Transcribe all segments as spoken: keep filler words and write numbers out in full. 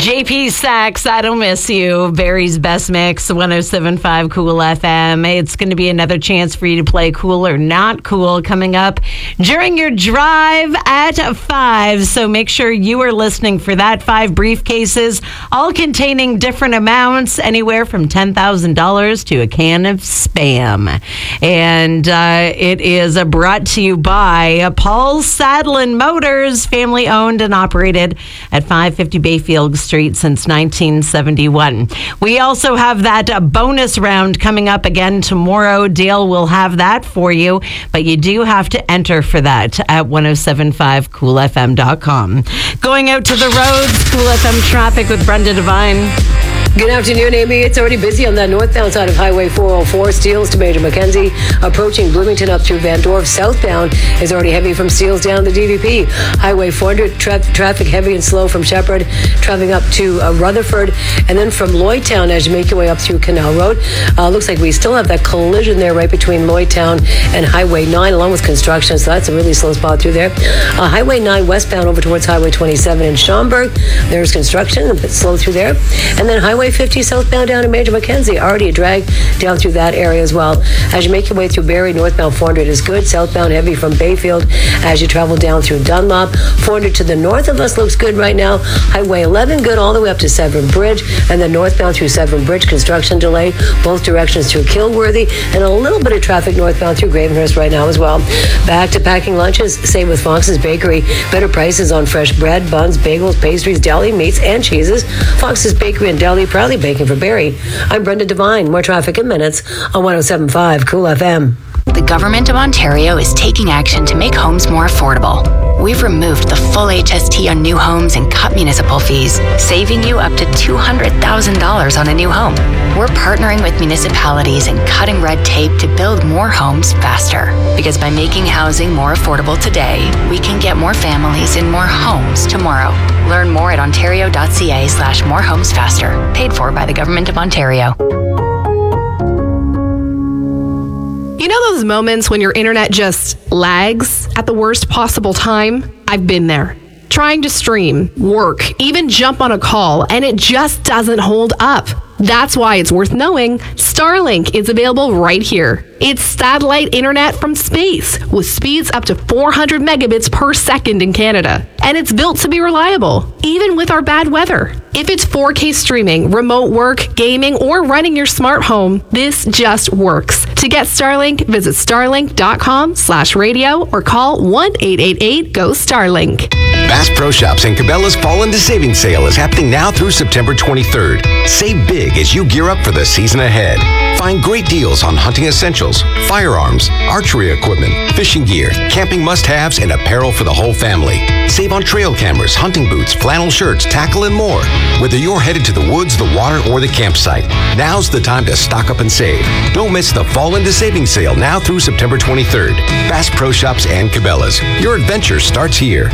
J P Sachs, I Don't Miss You. Barry's Best Mix, one oh seven point five Cool F M. It's going to be another chance for you to play Cool or Not Cool coming up during your drive at five. So make sure you are listening for that. Five briefcases, all containing different amounts, anywhere from ten thousand dollars to a can of Spam. And uh, it is uh, brought to you by Paul Sadlin Motors, family owned and operated at five fifty Bayfield Street since nineteen seventy-one. We also have that uh, bonus round coming up again tomorrow. Dale will have that for you, but you do have to enter for that at ten seventy-five cool f m dot com. Going out to the roads, Cool F M traffic with Brenda Devine. Good afternoon, Amy. It's already busy on that northbound side of Highway four oh four, Steeles to Major Mackenzie. Approaching Bloomington up through Van Dorf. Southbound is already heavy from Steeles down the D V P. Highway four hundred, tra- traffic heavy and slow from Shepherd, traveling up to uh, Rutherford. And then from Lloydtown as you make your way up through Canal Road. Uh, looks like we still have that collision there right between Lloydtown and Highway nine, along with construction. So that's a really slow spot through there. Uh, Highway nine westbound over towards Highway twenty-seven in Schaumburg. There's construction, a bit slow through there. And then Highway fifty southbound down to Major Mackenzie, already a drag down through that area as well. As you make your way through Barrie, northbound four hundred is good. Southbound heavy from Bayfield as you travel down through Dunlop. four hundred to the north of us looks good right now. Highway eleven good all the way up to Severn Bridge, and then northbound through Severn Bridge, construction delay both directions through Kilworthy, and a little bit of traffic northbound through Gravenhurst right now as well. Back to packing lunches, same with Fox's Bakery. Better prices on fresh bread, buns, bagels, pastries, deli, meats, and cheeses. Fox's Bakery and Deli proudly baking for Barrie. I'm Brenda Devine. More traffic in minutes on ten seventy-five Cool F M. The Government of Ontario is taking action to make homes more affordable. We've removed the full H S T on new homes and cut municipal fees, saving you up to two hundred thousand dollars on a new home. We're partnering with municipalities and cutting red tape to build more homes faster. Because by making housing more affordable today, we can get more families in more homes tomorrow. Learn more at ontario.ca slash more homes faster. Paid for by the Government of Ontario. You know those moments when your internet just lags at the worst possible time? I've been there. Trying to stream, work, even jump on a call, and it just doesn't hold up. That's why it's worth knowing Starlink is available right here. It's satellite internet from space with speeds up to four hundred megabits per second in Canada. And it's built to be reliable, even with our bad weather. If it's four K streaming, remote work, gaming, or running your smart home, this just works. To get Starlink, visit starlink.com slash radio or call one eight eight eight go Starlink. Bass Pro Shops and Cabela's Fall into Savings Sale is happening now through September twenty-third. Save big as you gear up for the season ahead. Find great deals on hunting essentials, firearms, archery equipment, fishing gear, camping must-haves, and apparel for the whole family. Save on trail cameras, hunting boots, flannel shirts, tackle, and more. Whether you're headed to the woods, the water, or the campsite, now's the time to stock up and save. Don't miss the Fall into Savings Sale now through September twenty-third. Bass Pro Shops and Cabela's. Your adventure starts here.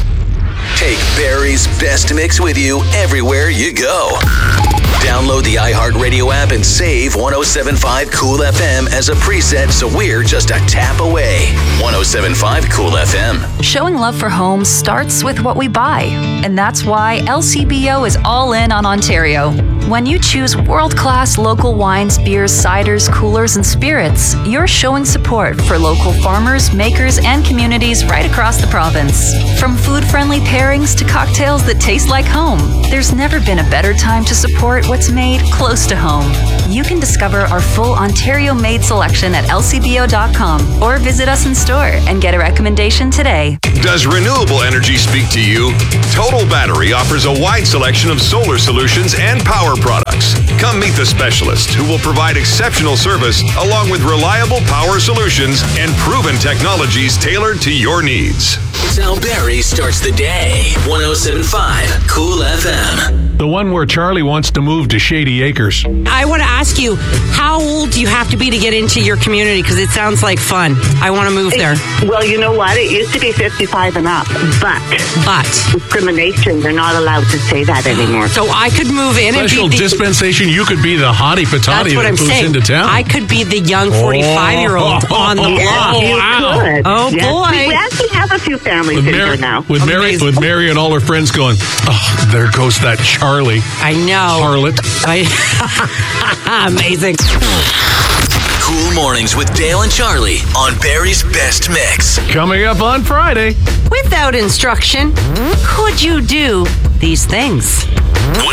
Take Barry's Best Mix with you everywhere you go. Download the iHeartRadio app and save ten seventy-five Cool F M as a preset so we're just a tap away. ten seventy-five Cool F M. Showing love for homes starts with what we buy, and that's why L C B O is all in on Ontario. When you choose world-class local wines, beers, ciders, coolers, and spirits, you're showing support for local farmers, makers, and communities right across the province. From food-friendly pairings to cocktails that taste like home, there's never been a better time to support what's made close to home. You can discover our full Ontario-made selection at L C B O dot com or visit us in store and get a recommendation today. Does renewable energy speak to you? Total Battery offers a wide selection of solar solutions and power products. Come meet the specialist who will provide exceptional service along with reliable power solutions and proven technologies tailored to your needs. It's how Barry starts the day. ten seventy-five Cool F M. The one where Charlie wants to move to Shady Acres. I want to ask you, how old do you have to be to get into your community? Because it sounds like fun. I want to move there. Well, you know what? It used to be fifty-five and up, but but discrimination, they're not allowed to say that anymore. So I could move in Special and be the, dispensation. You could be the hottie patati that moves saying. into town. I could be the young forty-five-year-old oh, on the block. You wow. could. Oh, yes. boy. We, we actually have a few families family with sitting Mary, here now. With Mary, Amazing. with Mary and all her friends going, oh, there goes that Charlie. I know. Harlot. I, amazing. Cool Mornings with Dale and Charlie on Barry's Best Mix. Coming up on Friday. Without instruction, could you do these things?